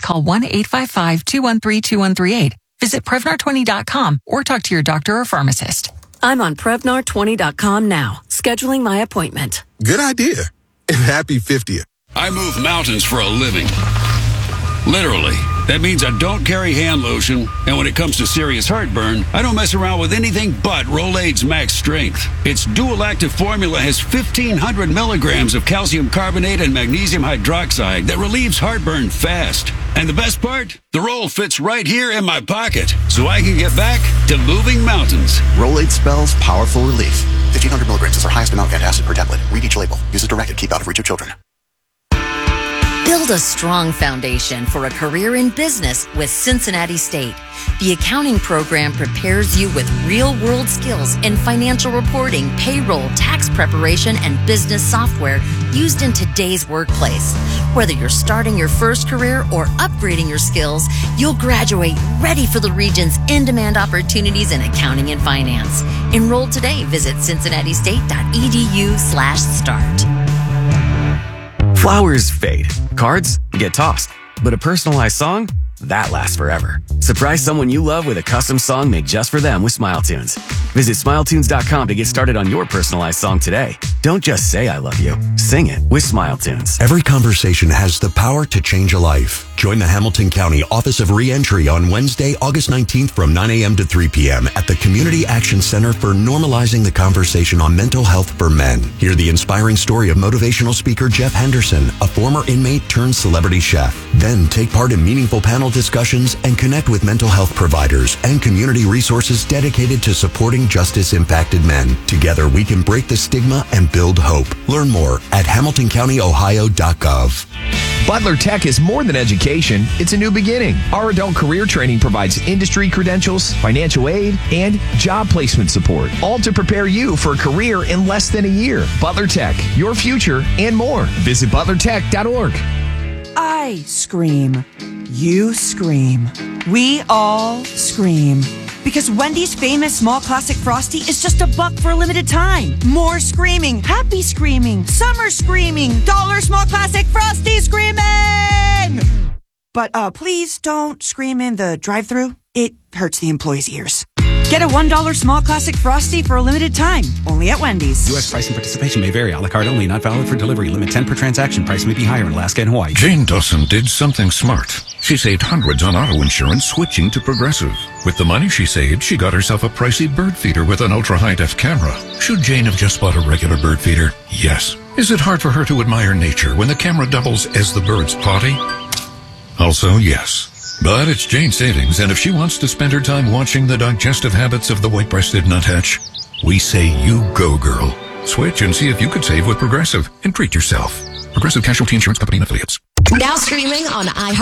call 1-855-213-2138. Visit Prevnar20.com or talk to your doctor or pharmacist. I'm on Prevnar20.com now, scheduling my appointment. Good idea. And happy 50th. I move mountains for a living. Literally. That means I don't carry hand lotion, and when it comes to serious heartburn, I don't mess around with anything but Rolaids Max Strength. Its dual-active formula has 1,500 milligrams of calcium carbonate and magnesium hydroxide that relieves heartburn fast. And the best part? The roll fits right here in my pocket, so I can get back to moving mountains. Rolaids spells powerful relief. 1,500 milligrams is our highest amount of antacid per tablet. Read each label. Use as directed. Keep out of reach of children. Build a strong foundation for a career in business with Cincinnati State. The accounting program prepares you with real-world skills in financial reporting, payroll, tax preparation, and business software used in today's workplace. Whether you're starting your first career or upgrading your skills, you'll graduate ready for the region's in-demand opportunities in accounting and finance. Enroll today. Visit cincinnati-state.edu/start. Flowers fade. Cards get tossed. But a personalized song? That lasts forever. Surprise someone you love with a custom song made just for them with SmileTunes. Visit SmileTunes.com to get started on your personalized song today. Don't just say I love you. Sing it with SmileTunes. Every conversation has the power to change a life. Join the Hamilton County Office of Reentry on Wednesday, August 19th from 9 a.m. to 3 p.m. at the Community Action Center for Normalizing the Conversation on Mental Health for Men. Hear the inspiring story of motivational speaker Jeff Henderson, a former inmate turned celebrity chef. Then take part in meaningful panel discussions and connect with mental health providers and community resources dedicated to supporting justice-impacted men. Together, we can break the stigma and build hope. Learn more at hamiltoncounty.ohio.gov. Butler Tech is more than education, it's a new beginning. Our adult career training provides industry credentials, financial aid, and job placement support, all to prepare you for a career in less than a year. Butler Tech, your future and more. Visit butlertech.org. I scream. You scream. We all scream. Because Wendy's famous small classic Frosty is just $1 for a limited time. More screaming, happy screaming, summer screaming, dollar small classic Frosty screaming! But please don't scream in the drive-thru. It hurts the employees' ears. Get a $1 small classic Frosty for a limited time, only at Wendy's. U.S. price and participation may vary. A la carte only, not valid for delivery. Limit 10 per transaction. Price may be higher in Alaska and Hawaii. Jane Dawson did something smart. She saved hundreds on auto insurance switching to Progressive. With the money she saved, she got herself a pricey bird feeder with an ultra-high-def camera. Should Jane have just bought a regular bird feeder? Yes. Is it hard for her to admire nature when the camera doubles as the bird's potty? Also, yes. But it's Jane's savings, and if she wants to spend her time watching the digestive habits of the white-breasted nuthatch, we say you go, girl. Switch and see if you could save with Progressive and treat yourself. Progressive Casualty Insurance Company and Affiliates. Now streaming on iHeart.